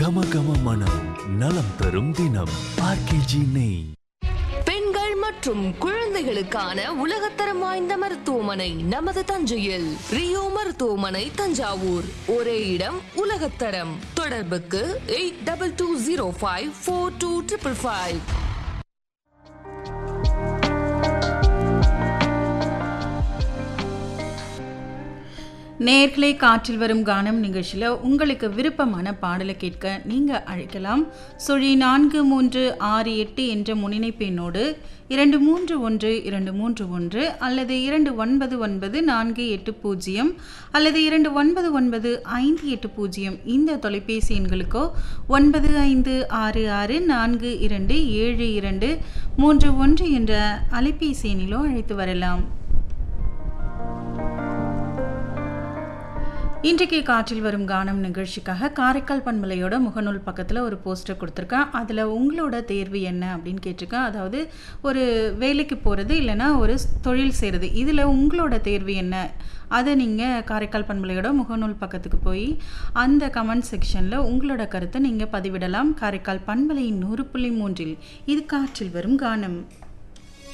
கம கம மனம் நலம் தரும் தினம் ஆர்கேஜி நெய். பெண்கள் மற்றும் குழந்தைகளுக்கான உலகத்தரம் வாய்ந்த மருத்துவமனை நமது தஞ்சையில். ரியோ மருத்துவமனை தஞ்சாவூர். ஒரே இடம் உலகத்தரம். தொடர்புக்கு 8220542555. நேர்களை காற்றில் வரும் கானம் நிகழ்ச்சியில் உங்களுக்கு விருப்பமான பாடலை கேட்க நீங்கள் அழைக்கலாம். 436 என்ற முன்னிணைப்பு எண்ணோடு 231231 அல்லது 299480 அல்லது 299580 இந்த தொலைபேசி எண்களுக்கோ 9566427231 என்ற அலைபேசி எண்ணிலோ அழைத்து வரலாம். இன்றைக்கு காற்றில் வரும் கானம் நிகழ்ச்சிக்காக காரைக்கால் பண்பலையோட முகநூல் பக்கத்தில் ஒரு போஸ்டர் கொடுத்துருக்கேன். அதில் உங்களோட தேர்வு என்ன அப்படின்னு கேட்டிருக்கேன். அதாவது ஒரு வேலைக்கு போகிறது இல்லைனா ஒரு தொழில் செய்கிறது, இதில் உங்களோட தேர்வு என்ன, அதை நீங்கள் காரைக்கால் பண்பலையோட முகநூல் பக்கத்துக்கு போய் அந்த கமெண்ட் செக்ஷனில் உங்களோட கருத்தை நீங்கள் பதிவிடலாம். காரைக்கால் பண்பலையின் 100.3 இது காற்றில் வரும் கானம்.